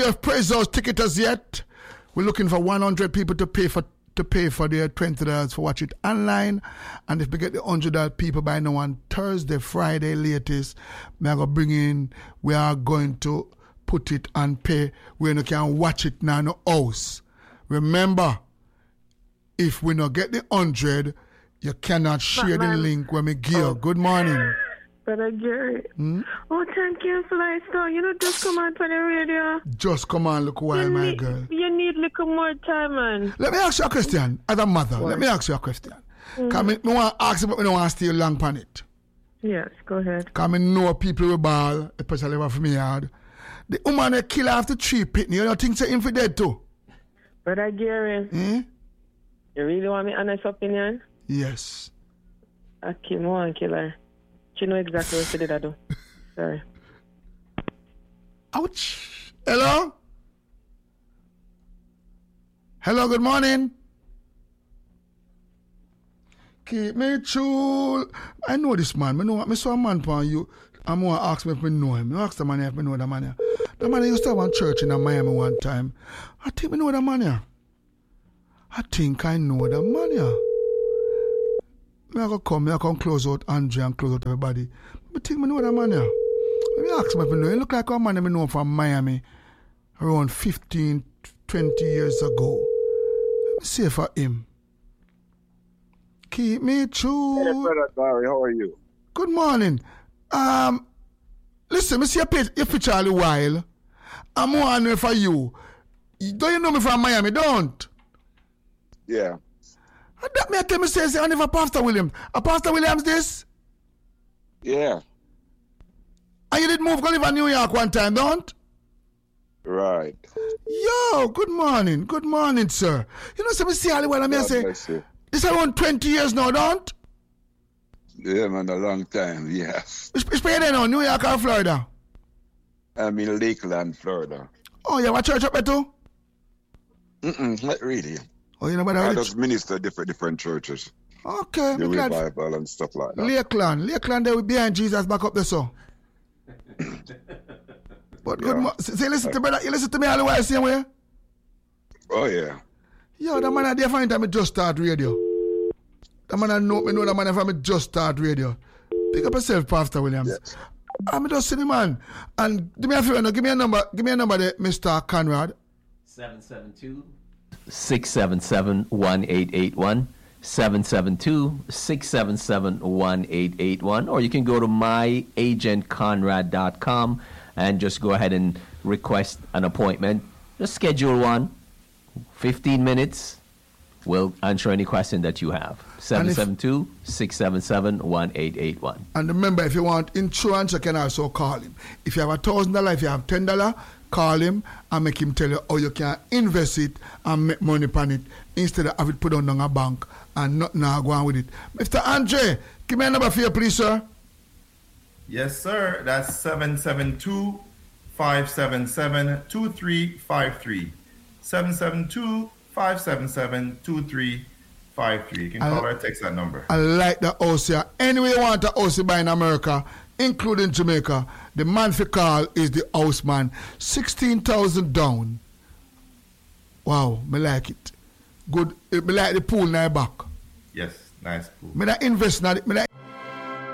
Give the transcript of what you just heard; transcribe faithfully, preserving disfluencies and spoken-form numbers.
We have praised those ticketers yet. We're looking for one hundred people to pay for to pay for their twenty dollars for watch it online. And if we get the one hundred dollars people by now on Thursday, Friday latest, we are going to bring in, we are going to put it and pay where you can watch it now in the house. Remember, if we not get the one hundred, you cannot share the link when we give. Oh. Good morning. Brother Gary. Hmm? Oh, thank you for lifestyle. You know, just come on for the radio. Just come on, look while, my need, girl. You need little more time, man. Let me ask you a question, as a mother. What? Let me ask you a question. Mm. Can me, me want to ask you, but I don't want to stay long on it. Yes, go ahead. Because I know people with ball, especially from me yard. The woman that kill after three pitney, you don't think so him for dead too? Brother Gary. Hmm? You really want me honest opinion? Yes. I kill one killer. You know exactly what she did I do. Sorry. Ouch. Hello? Hello, good morning. Keep me true. I know this man. I know I saw a man upon you. I'm going to ask me if I know him. I ask the man if I know the man. The man used to have one church in Miami one time. I think I know the man. I think I know the man. I go come, I come close out Andre and close out everybody. But think I know that man here. Let me ask him if I know. He look like a man I know from Miami around fifteen, twenty years ago. Let me see for him. Keep me true. Hey, brother Barry, how are you? Good morning. Um, listen, I see your picture all the while. I'm wondering for you. Don't you know me from Miami? Don't? Yeah. That may tell me say, I never Pastor Williams. A Pastor Williams this? Yeah. And you did move go live in New York one time, don't? Right. Yo, good morning. Good morning, sir. You know, so me see all the while, I mean, I say, this is around twenty years now, don't? Yeah, man, a long time, yeah. Which, which place there now, New York or Florida? I'm in Lakeland, Florida. Oh, you have a church up there too? Mm-mm, not really. Oh, you know about I just minister different different churches. Okay. The revival and stuff like that. Lakeland. Lakeland, they will be behind Jesus back up there, so. But good Yeah. morning. Say, listen to me, you listen to me all the while, same way? Oh, yeah. Yo, that man there for time I just start radio. That man I know, me know that man from me just start radio. Pick up yourself, Pastor Williams. Yes. I'm just see the man. And do me a favor, now, give me a number, give me a number there, Mister Conrad. seven seven two, six seven seven, one eight eight one. seven seven two, six seven seven, one eight eight one. Or you can go to my agent conrad dot com and just go ahead and request an appointment. Just schedule one. fifteen minutes. We'll answer any question that you have. seven seven two, six seven seven, one eight eight one. And remember, if you want insurance, you can also call him. If you have a thousand dollars, if you have ten dollars, call him and make him tell you how you can invest it and make money on it instead of have it put on a bank and not now go on with it. Mister Andre, give me a number for you, please, sir. Yes, sir. That's seven seven two, five seven seven, two three five three. seven seven two, five seven seven, two three five three. You can call or text that number. I like the house here. Anyway you want a house to buy in America, including Jamaica, the man for call is the house man. sixteen thousand down. Wow, me like it. Good. Me like the pool now back. Yes, nice pool. Me that invest now. Me like